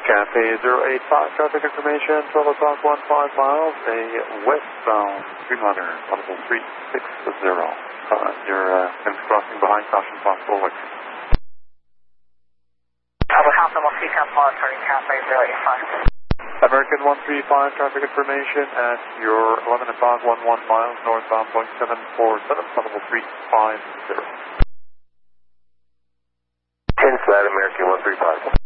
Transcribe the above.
Cafe 085, traffic information, 12 o'clock, 15 miles, a westbound Streamliner, audible 360. You're going to be crossing behind caution possible exit. Alpha 135, monitoring Cafe 085. American 135, traffic information at your 11 o'clock, 11 miles, northbound, Boeing 747, audible 350. 10 flat, American 135.